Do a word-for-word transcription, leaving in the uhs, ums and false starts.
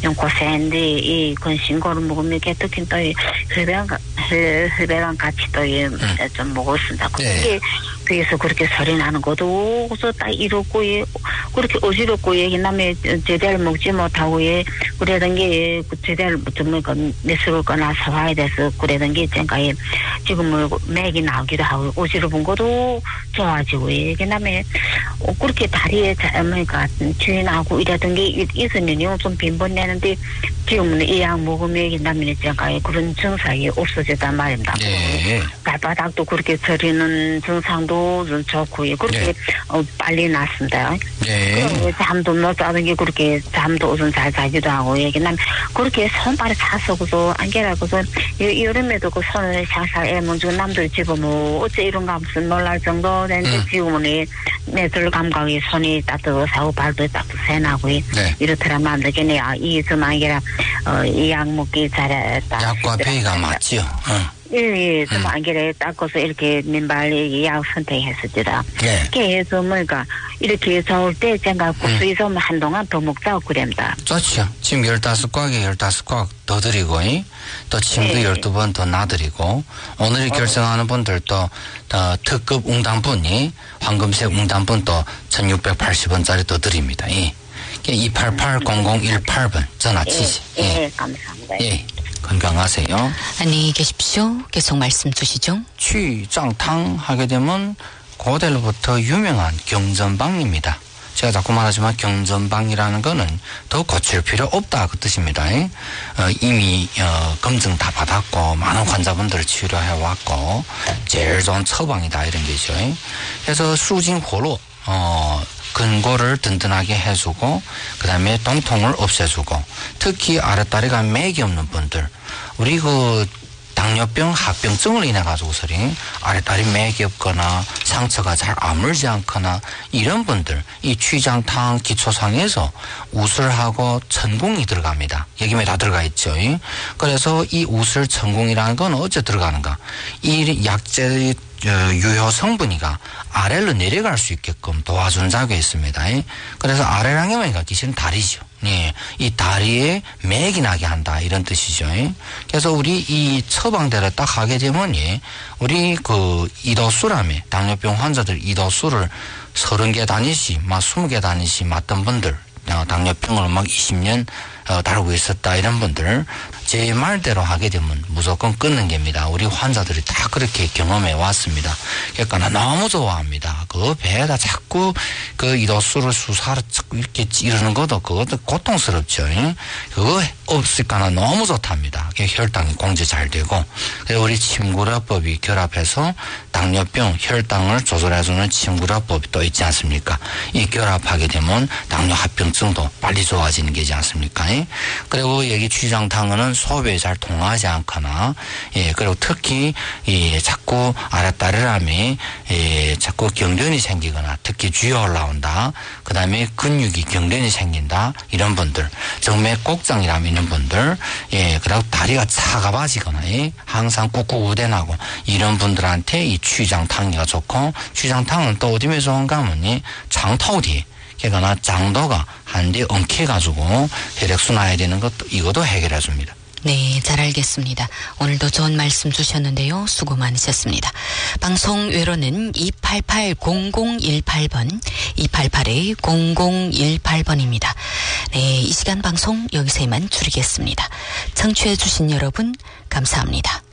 좀 고생인데 이 건신고를 먹으면 개떡긴 또 흡연 흡연 같이 또 좀 먹었습니다. 그게 그래서 그렇게 소리 나는 것도 그래서 딱 이렇고 그렇게 어지럽고 얘기 남의 제대로 먹지 못하고 예 그러던 게 제대로 좀 매수를 거나 사와야 돼서 그러던 게 제가 지금 맥이 나오기도 하고 어지러운 것도 좋아지고 예 그다음에 그렇게 다리에 뭐가 주위 나고 이러던 게 있으면요 좀 빈번내는데 지금은 이 약 먹으면 그다음에 제가 그런 증상이 없어졌단 말입니다. 네. 발바닥도 그렇게 저리는 증상도 좀 좋고 그렇게 네. 어, 빨리 났습니다. 네. 잠도 못 자는 게 그렇게 잠도 좀 잘 자기도 하고 얘기는 그렇게 손발이 차서고서 안개라고서 여름에도 그 손을 살살 애면 주 남들 집어 뭐 어째 이런가 무슨 놀랄 정도 되는데 음. 지금은 매들 감각이 손이 따뜻하고 발도 따뜻해 나고 네. 이렇더라면 안 되겠네. 아, 이 좀 아니라 어, 이 약 먹기 잘했다. 약과 베이가 맞죠. 응. 예, 예, 좀 안개를 닦아서 이렇게 맨발에 약 선택했었지라. 네. 그래서 뭐가 이렇게 좋을 때 제가 국수에 좀 한동안 더 먹자고 그랬다. 좋죠. 지금 열다섯 꽉에 열다섯 꽉 더 드리고, 또 침도 네. 열두 번 더 놔드리고, 오늘이 결정하는 분들도 더 특급 웅당분이 황금색 웅당분도 천육백팔십 원짜리 더 드립니다. 예. 이팔팔 공공일팔 번 전화 치시. 예, 예. 예, 감사합니다. 예. 건강하세요. 안녕히 계십시오. 계속 말씀 주시죠. 취장탕 하게 되면 고대로부터 유명한 경전방입니다. 제가 자꾸 말하지만 경전방이라는 거는 더 고칠 필요 없다 그 뜻입니다. 어, 이미 어, 검증 다 받았고 많은 환자분들을 치료해왔고 제일 좋은 처방이다 이런 게죠. 그래서 수진호로 어, 근골을 든든하게 해주고 그 다음에 통통을 없애주고 특히 아랫다리가 맥이 없는 분들 우리 그 당뇨병 합병증을 인해 가지고서리 아랫다리 맥이 없거나 상처가 잘 아물지 않거나 이런 분들 이 취장탕 기초상에서 우슬하고 천궁이 들어갑니다. 여기에 다 들어가 있죠. 그래서 이 우슬 천궁이라는 건 어째 들어가는가 이 약재 유효 성분이가 아래로 내려갈 수 있게끔 도와주는 작용이 있습니다. 그래서 아래랑에만 가기 싫은 다리죠. 예, 이 다리에 맥이 나게 한다 이런 뜻이죠. 그래서 우리 이 처방대로 딱 하게 되면 우리 그 이도수라며 당뇨병 환자들 이도수를 서른 개 단위씩 막 스무 개 단위씩 맞던 분들 당뇨병을 막 이십 년 어, 다루고 있었다 이런 분들 제 말대로 하게 되면 무조건 끊는 겁니다. 우리 환자들이 다 그렇게 경험해 왔습니다. 그러니까 나 너무 좋아합니다. 그 배에다 자꾸 그 이도수를 수사를 이렇게 찌르는 것도 그것도 고통스럽죠. 그거 없으니까 나 너무 좋답니다. 혈당이 공제 잘 되고 그리고 우리 침구라법이 결합해서 당뇨병 혈당을 조절해주는 침구라법이 또 있지 않습니까? 이 결합하게 되면 당뇨 합병증도 빨리 좋아지는 게지 않습니까? 그리고 여기 취장탕은 소변이 잘 통하지 않거나, 예, 그리고 특히, 예, 자꾸 아랫다리람이, 예, 자꾸 경련이 생기거나, 특히 쥐어 올라온다. 그 다음에 근육이 경련이 생긴다. 이런 분들, 정맥 꼭장이라면 있는 분들, 예, 그리고 다리가 차가워지거나, 예, 항상 꾹꾹 우대나고, 이런 분들한테 이 취장탕이가 좋고, 취장탕은 또 어디에 좋은가 하면, 장토디. 그러나 장도가 한데 엉켜가지고 혈액순환해야 되는 것도 이것도 해결해 줍니다. 네, 잘 알겠습니다. 오늘도 좋은 말씀 주셨는데요. 수고 많으셨습니다. 방송 외로는 이팔팔 공공일팔 번, 이팔팔 공공일팔 번입니다. 네, 이 시간 방송 여기서 이만 줄이겠습니다. 청취해 주신 여러분 감사합니다.